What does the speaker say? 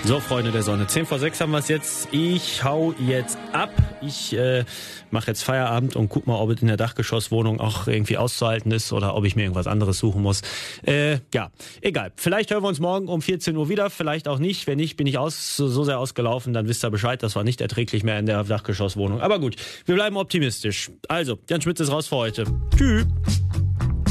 So, Freunde der Sonne, 10 vor 6 haben wir es jetzt. Ich hau jetzt ab. Ich mache jetzt Feierabend und guck mal, ob es in der Dachgeschosswohnung auch irgendwie auszuhalten ist oder ob ich mir irgendwas anderes suchen muss. Ja, egal. Vielleicht hören wir uns morgen um 14 Uhr wieder, vielleicht auch nicht. Wenn nicht, bin ich so sehr ausgelaufen, dann wisst ihr Bescheid. Das war nicht erträglich mehr in der Dachgeschosswohnung. Aber gut, wir bleiben optimistisch. Also, Jan Schmitz ist raus für heute. Tschüss.